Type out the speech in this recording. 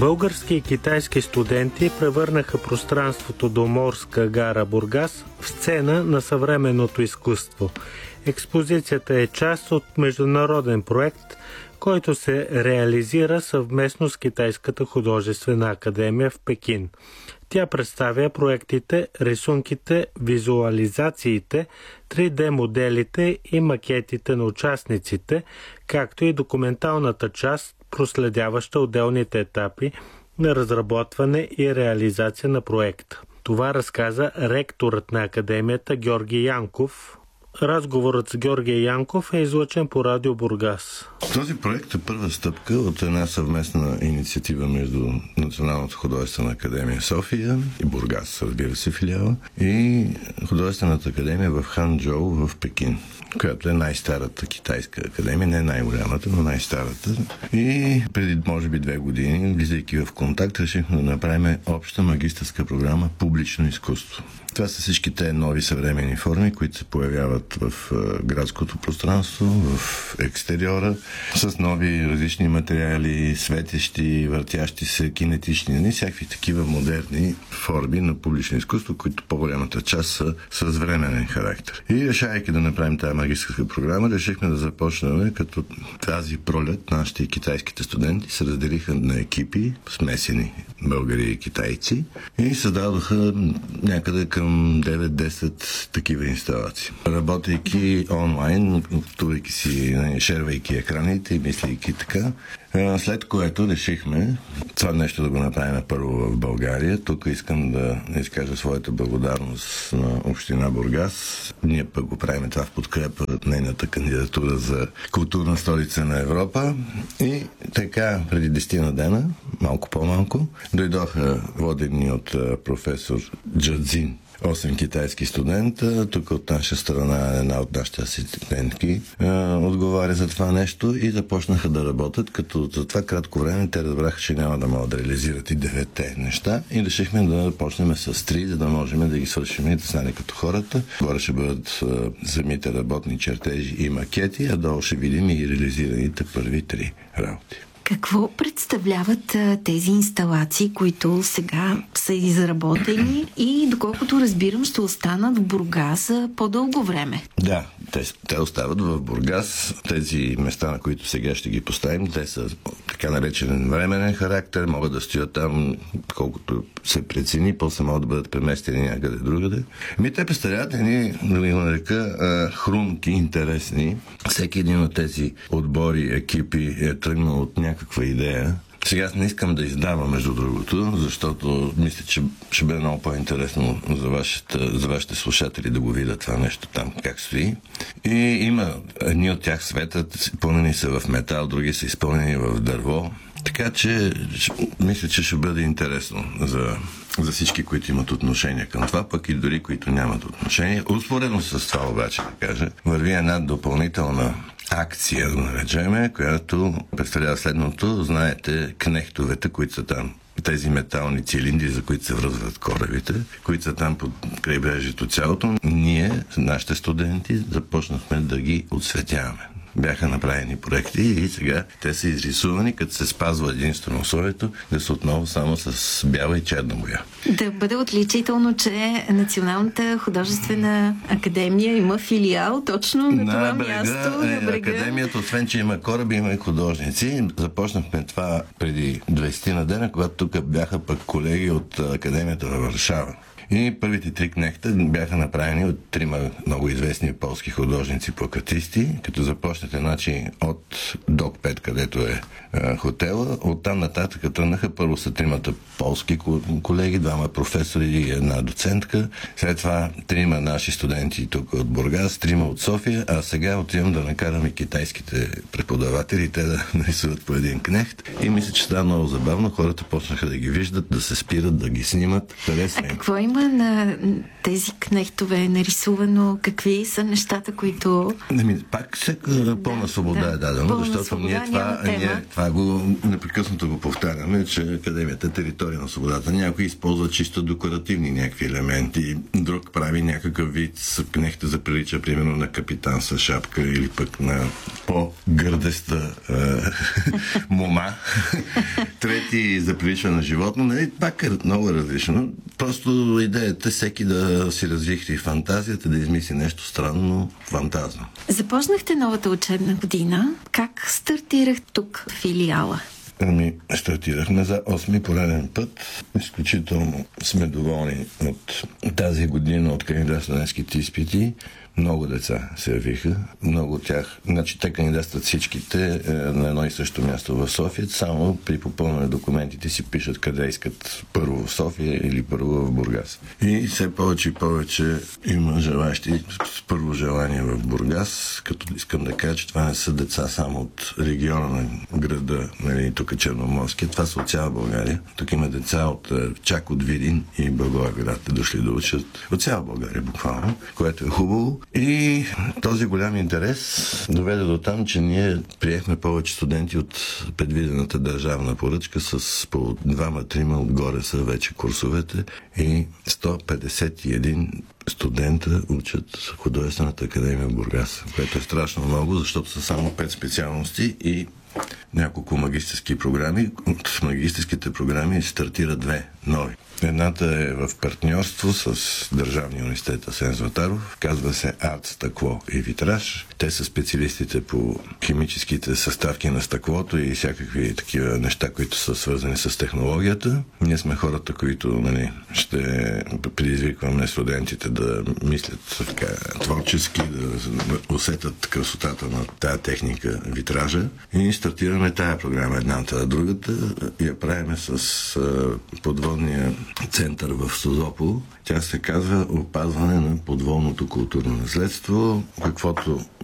Български и китайски студенти превърнаха пространството до морска гара Бургас в сцена на съвременното изкуство. Експозицията е част от международен проект, който се реализира съвместно с Китайската художествена академия в Пекин. Тя представя проектите, рисунките, визуализациите, 3D моделите и макетите на участниците, както и документалната част, проследяваща отделните етапи на разработване и реализация на проекта. Това разказа ректорът на академията Георги Янков. Разговорът с Георги Янков е излъчен по Радио Бургас. Този проект е първа стъпка от една съвместна инициатива между Националната художествена академия София и Бургас, разбира се, филиала, и Художествената академия в Ханчжоу в Пекин, която е най-старата китайска академия, не най-голямата, но най-старата. И преди, може би, 2 години, влизайки в контакт, решихме да направим обща магистърска програма «Публично изкуство». Това са всичките нови съвременни форми, които се появяват в градското пространство, в екстериора, с нови различни материали, светещи, въртящи се, кинетични, всякакви такива модерни форми на публично изкуство, които по-голямата част са с временен характер. И решайки да направим тази магистърска програма, решихме да започнем, като тази пролет нашите и китайските студенти се разделиха на екипи, смесени българи и китайци, и създадоха някъде към 9-10 такива инсталации. Работейки онлайн, турайки си, шервайки екраните и мислейки така, след което решихме това нещо да го направим първо в България. Тук искам да изкажа своята благодарност на община Бургас. Ние пък го правим това в подкрепа от нейната кандидатура за културна столица на Европа. И така, преди 10 дена, малко по-малко, дойдоха водени от професор Джадзин 8 китайски студента. Тук от наша страна една от нашите асистентки отговаря за това нещо и започнаха да работят, като за това кратко време те разбраха, че няма да могат да реализират и 9 неща и решихме да почнем с 3, за да можем да ги свършим и да стане като хората. Горе ще бъдат самите работни чертежи и макети, а долу ще видим и реализираните първи 3 работи. Какво представляват тези инсталации, които сега са изработени и, доколкото разбирам, ще останат в Бургас за по-дълго време? Да, те остават в Бургас. Тези места, на които сега ще ги поставим, те са така наречен временен характер, могат да стоят там колкото се прецени, после могат да бъдат преместени някъде другаде. Те представляват едни, да ви нарека, хрумки, интересни. Всеки един от тези отбори, екипи е тръгнал от някаква идея. Сега не искам да издавам, между другото, защото мисля, че ще бъде много по-интересно за вашите слушатели да го видят това нещо там, как стои. И има едни от тях светът, изпълнени са в метал, други са изпълнени в дърво. Така че мисля, че ще бъде интересно за всички, които имат отношение към това, пък и дори които нямат отношение. Успоредно с това обаче, да кажа, върви една допълнителна акция, да наречем, която представлява следното. Знаете, кнехтовете, които са там, тези метални цилиндри, за които се връзват корабите, които са там под крайбрежието цялото, ние, нашите студенти, започнахме да ги отсветяваме. Бяха направени проекти и сега те са изрисувани, като се спазва единствено условието да са отново само с бяла и черна боя. Да бъде отличително, че Националната художествена академия има филиал точно на това място. На брега. Академията, освен че има кораби, има и художници. Започнахме това преди 20 дена, когато тук бяха пък колеги от Академията във Варшава. И първите 3 кнехта бяха направени от 3 много известни полски художници-плакатисти, като започнете от Док 5, където е хотела. Оттам нататък тръгнаха. Първо са 3 полски колеги, 2 професори и една доцентка. След това 3 наши студенти тук от Бургас, 3 от София, а сега отивам да накараме китайските преподаватели, те да нарисуват по един кнехт. И мисля, че става много забавно. Хората почнаха да ги виждат, да се спират, да ги снимат. А какво има герба на тези кнехтове е нарисувано? Какви са нещата, които... Пак всяка пълна свобода е дадена, защото ние това го непрекъснато го повтаряме, че Академията е територия на свободата. Някой използва чисто декоративни някакви елементи, друг прави някакъв вид с кнехта заприлича примерно на капитан с шапка или пък на по-гърдеста мома. Трети заприлича на животно. Пак е много различно. Просто идеята е всеки да си развихри фантазията, да измисли нещо странно, фантазно. Започнахте новата учебна година. Как стартирах тук филиала? Стартирахме за 8-ми пореден път. Изключително сме доволни от тази година, от кандидатските изпити. Много деца се явиха. Много от тях, те кандидатстват всичките на едно и също място в София. Само при попълнение документите си пишат къде искат, първо в София или първо в Бургас. И все повече и повече има желащи с първо желание в Бургас, като искам да кажа, че това не са деца само от региона на града, тук Черноморския. Това са от цяла България. Тук има деца чак от Видин и Благоевград дошли да учат. От цяла България буквално, което е хубаво. И този голям интерес доведе до там, че ние приехме повече студенти от предвидената държавна поръчка с по 2-3 отгоре са вече курсовете и 151 студента учат в Художествената академия в Бургас, което е страшно много, защото са само 5 специалности и няколко магистерски програми. От магистерските програми стартират 2 нови. Едната е в партньорство с Държавния университет Асен Златаров. Казва се Арт, стъкло и витраж. Те са специалистите по химическите съставки на стъклото и всякакви такива неща, които са свързани с технологията. Ние сме хората, които ще предизвикваме студентите да мислят така творчески, да усетят красотата на тая техника витража. И стартираме тая програма едната. Другата я правиме с подводния център в Созопол. Тя се казва опазване на подводното културно наследство, каквото